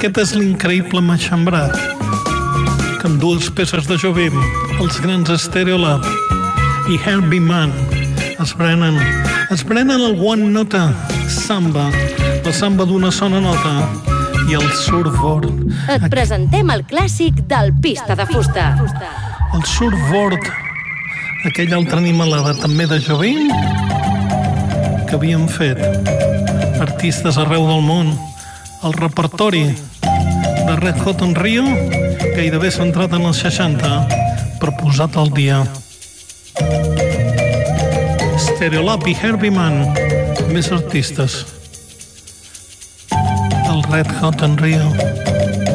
Aquest és l'increïble Matxembrat, que amb dues peces de Jobim, els grans Stereolab i Herbie Mann es prenen el One Nota Samba, la samba d'una sola nota, i el surfboard. Et presentem el clàssic del Pista de Fusta. El surfboard, aquella altra animalada també de Jobim, que havien fet artistes arreu del món. El repertori de Red Hot en Rio gairebé centrat en els 60, però posat al dia. Stereolab i Herbie Mann, més artistes del Red Hot en Rio.